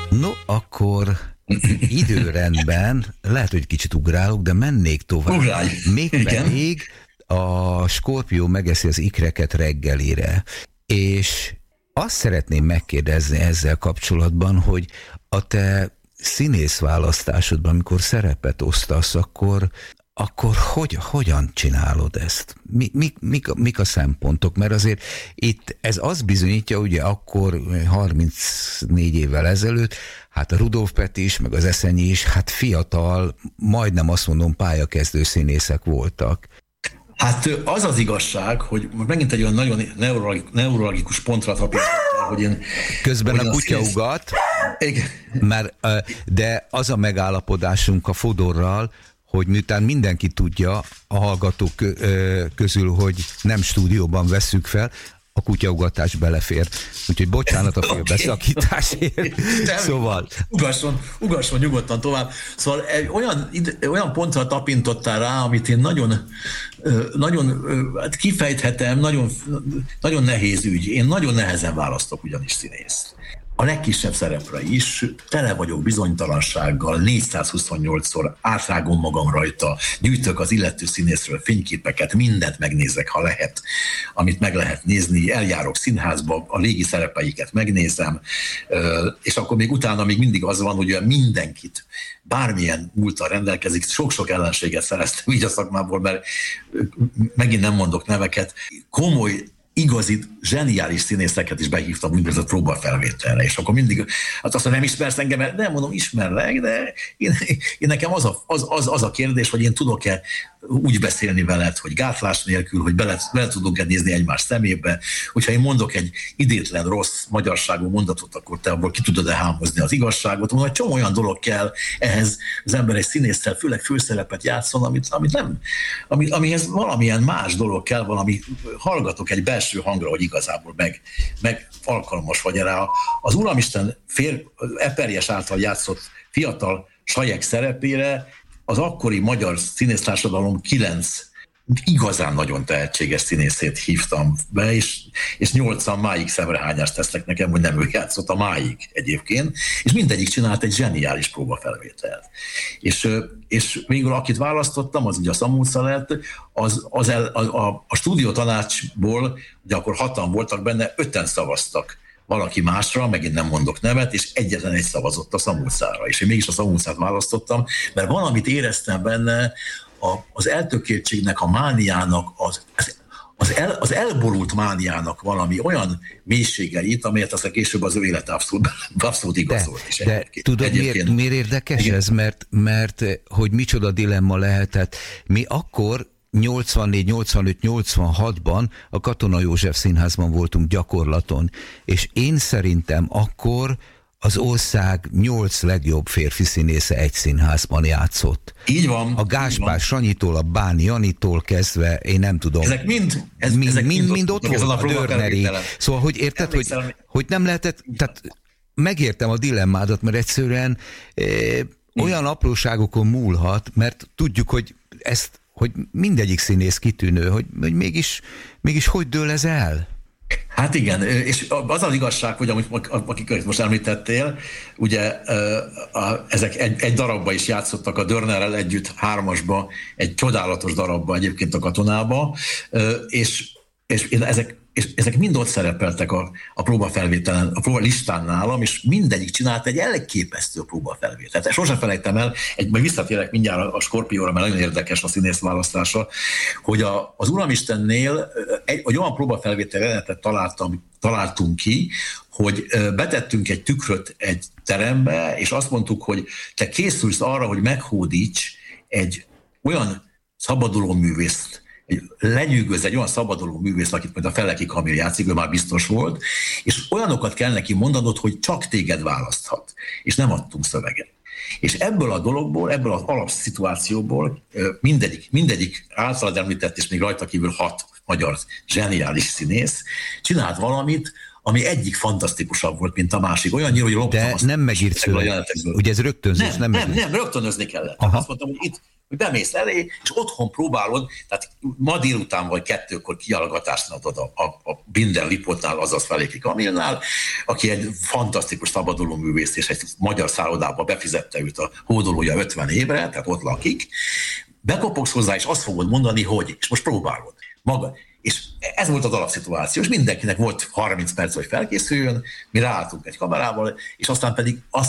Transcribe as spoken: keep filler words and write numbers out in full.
No, akkor időrendben, lehet, hogy kicsit ugrálok, de mennék tovább. Ugrálj! Mégpedig a skorpió megeszi az ikreket reggelire. És azt szeretném megkérdezni ezzel kapcsolatban, hogy a te színészválasztásodban, amikor szerepet osztasz, akkor, akkor hogy, hogyan csinálod ezt? Mi, mi, mik, mik a szempontok? Mert azért itt ez azt bizonyítja, ugye akkor harmincnégy évvel ezelőtt, hát a Rudolf Peti is, meg az Eszenyi is, hát fiatal, majdnem azt mondom pályakezdő színészek voltak. Hát az az igazság, hogy megint egy olyan nagyon neurologikus pontra tapintottál, hogy én... Közben a kutya ugat, mert, de az a megállapodásunk a Fodorral, hogy miután mindenki tudja a hallgatók közül, hogy nem stúdióban vesszük fel, a kutyaugatás belefér. Úgyhogy bocsánat a félbeszakításért. Okay. Szóval... Ugasson, ugasson nyugodtan tovább. Szóval olyan, olyan pontra tapintottál rá, amit én nagyon, nagyon hát kifejthetem, nagyon, nagyon nehéz ügy. Én nagyon nehezen választok ugyanis színészt. A legkisebb szerepre is tele vagyok bizonytalansággal, négyszázhuszonnyolcszor átrágom magam rajta, gyűjtök az illető színészről fényképeket, mindent megnézek, ha lehet, amit meg lehet nézni, eljárok színházba, a régi szerepeiket megnézem, és akkor még utána még mindig az van, hogy mindenkit, bármilyen múlttal rendelkezik, sok-sok ellenséget szereztem így a szakmából, mert megint nem mondok neveket, komoly, igazi, zseniális színészeket is behívtam úgynevezett próbafelvételre, és akkor mindig, hát azt nem ismersz engem, nem mondom, ismerlek, de én, én nekem az a, az, az, az a kérdés, hogy én tudok-e úgy beszélni veled, hogy gátlás nélkül, hogy bele, bele tudunk-e nézni egymás szemébe, hogyha én mondok egy idétlen, rossz magyarságú mondatot, akkor te abból ki tudod-e hámozni az igazságot, mondom, hogy csomó olyan dolog kell ehhez az ember egy színésszel, főleg főszerepet játszon, amit, amit nem, ami, amihez valamilyen más dolog kell, valami, hallgatok egy belső hangra, hogy igazából meg, meg alkalmas vagy erre. Az Uramisten fér, Eperjes által játszott fiatal Sajek szerepére az akkori magyar színésztársadalom kilenc igazán nagyon tehetséges színészét hívtam be, és, és nyolcan máig szemrehányást tesznek nekem, hogy nem ő játszott a máig egyébként, és mindegyik csinált egy zseniális próbafelvételt. És, és végül akit választottam, az ugye a Szamúca lett, az, az el, a, a, a stúdió tanácsból, ugye akkor hatan voltak benne, öten szavaztak valaki másra, megint nem mondok nevet, és egyetlen egy szavazott a Szamúcára. És én mégis a Szamúcát választottam, mert valamit éreztem benne, a, az eltökéltségnek, a mániának, az, az, el, az elborult mániának valami olyan mélységgel itt, amelyet aztán később az ő élete abszolút, abszolút igazolt. De, de tudod, miért, miért érdekes igen. ez? Mert, mert hogy micsoda dilemma lehetett. Mi akkor nyolcvannégy, nyolcvanöt, nyolcvanhatban a Katona József Színházban voltunk gyakorlaton, és én szerintem akkor az ország nyolc legjobb férfi színésze egy színházban játszott. Így van. A Gáspár Sanyitól, a Báni Janitól kezdve, én nem tudom. Ezek mind, ez, mind, ezek mind, mind, mind ott, ott volt, a Dörneri. Szóval, hogy érted, hogy, hogy nem lehetett, tehát megértem a dilemmádat, mert egyszerűen eh, olyan apróságokon múlhat, mert tudjuk, hogy ezt, hogy mindegyik színész kitűnő, hogy, hogy mégis, mégis hogy dől ez el? Hát igen, és az az igazság, hogy amit, akiket most említettél, ugye a, ezek egy, egy darabba is játszottak a Dörnerrel együtt, hármasba, egy csodálatos darabba egyébként a Katonába, és, és ezek és ezek mind ott szerepeltek a, a próbafelvételen, a próba listán nálam, és mindegyik csinált egy elképesztő próbafelvételt. Tehát sosem felejtem el, egy, majd visszatérek mindjárt a Skorpióra, mert nagyon érdekes a színész választása, hogy a, az Uramistennél egy, egy olyan próbafelvétel jelenetet találtam, találtunk ki, hogy betettünk egy tükröt egy terembe, és azt mondtuk, hogy te készülsz arra, hogy meghódíts egy olyan szabaduló művészt, egy lenyűgöz, egy olyan szabaduló művész, akit majd a Feleki Kamil játszik, ő már biztos volt, és olyanokat kell neki mondanod, hogy csak téged választhat, és nem adtunk szöveget. És ebből a dologból, ebből az alapszituációból mindegyik, mindegyik általad említett, és még rajta kívül hat magyar zseniális színész csinált valamit, ami egyik fantasztikusabb volt, mint a másik. Olyannyira, hogy loptam. De nem megírt szöveg. Ugye ez rögtönzés, nem? Nem, nem, nem, rögtönözni kellett. Aha. Azt mondtam, hogy itt hogy bemész elé, és otthon próbálod, tehát ma délután vagy kettőkor kiallgatást adod a, a, a Binder Lipótnál, azaz Feléki Kamilnál, aki egy fantasztikus szabadulóművész, és egy magyar szállodába befizette őt a hódolója ötven évre, tehát ott lakik. Bekopogsz hozzá, és azt fogod mondani, hogy, és most próbálod maga. És ez volt az alapszituáció, és mindenkinek volt harminc perc, hogy felkészüljön, mi ráálltunk egy kamerával, és aztán pedig azt